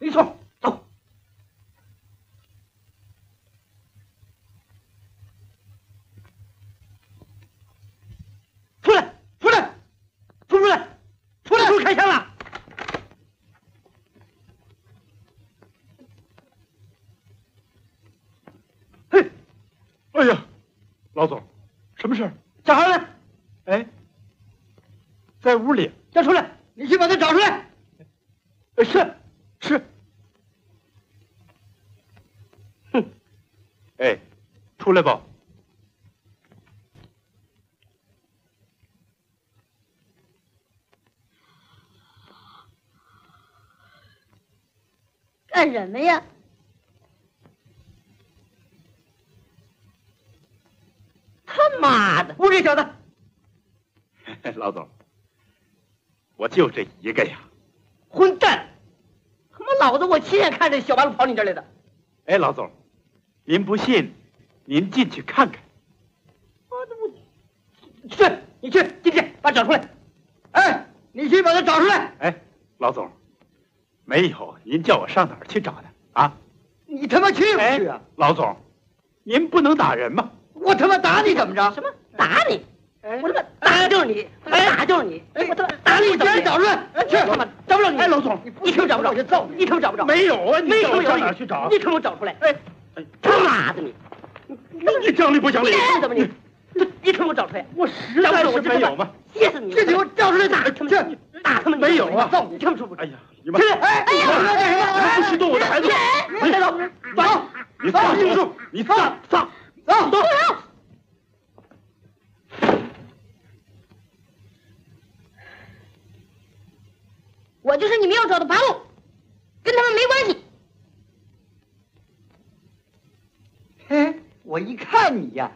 没错，走。出来，出来，出来，出来！开枪了！嘿， 哎呀，老总，什么事？ 小孩呢？ 哎，在屋里。 叫出来，你去把他找出来。 是。哼，哎，出来吧。 干什么呀？ 他妈的，我这小子！ 老总，我就这一个呀。 混蛋！他妈老子我亲眼看这小八路跑你这儿来的。 哎，老总，您不信，您进去看看。 去，你去进去把他找出来。哎，你去把他找出来。 哎，老总，没有，您叫我上哪儿去找他啊？ 你他妈去不去啊？ 老总，您不能打人吗？ 我他妈打你怎么着？ 什么打你？ 我他妈打就是你，打就是你！我他妈打你怎么找出来？去他妈找不着你！ 哎，老总， 你可找不着，我就揍你！你可找不着。 没有啊，你没有叫我上哪儿去找？ 你可给我找出来！哎，他妈的你！ 你讲理不讲理？ 怎么你？你可给我找出来！ 我实在是没有嘛！ 歇死你！这给我找出来打他们！去打他们！ 没有啊！ 揍你！看不出不？ 哎呀，你们！ 哎，你干什么？ 你们不许动我的孩子！ 你带走，走！ 你放清楚！你放！ 走！ 我就是你们要找的八路，跟他们没关系。 嘿，我一看你呀，